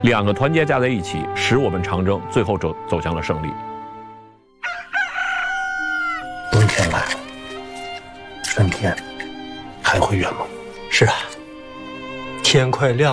两个团结加在一起，使我们长征最后走向了胜利。 冬天来了，春天还会远吗？ 是啊，天快亮。